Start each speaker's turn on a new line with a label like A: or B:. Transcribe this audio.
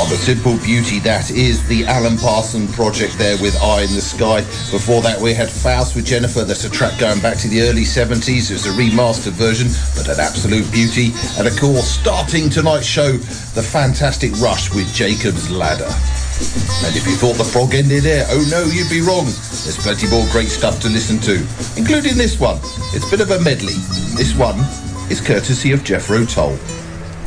A: What a simple beauty that is. The Alan Parsons Project there with Eye in the Sky. Before that we had Faust with Jennifer. That's a track going back to the early 70s. It's a remastered version, but an absolute beauty. And of course, starting tonight's show, the fantastic Rush with Jacob's Ladder. And if you thought the prog ended there, oh no, you'd be wrong. There's plenty more great stuff to listen to, including this one. It's a bit of a medley. This one is courtesy of Jethro Tull.